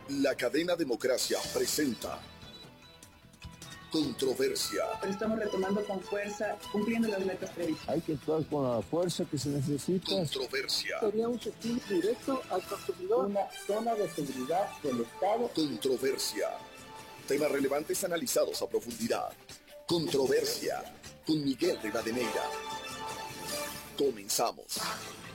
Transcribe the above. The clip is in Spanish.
La cadena Democracia presenta Controversia. Pero estamos retomando con fuerza, cumpliendo las metas previstas. Hay que actuar con la fuerza que se necesita. Controversia. Sería un servicio directo al consumidor. Una zona de seguridad del Estado. Controversia. Temas relevantes analizados a profundidad. Controversia. Con Miguel Rivadeneira. Comenzamos.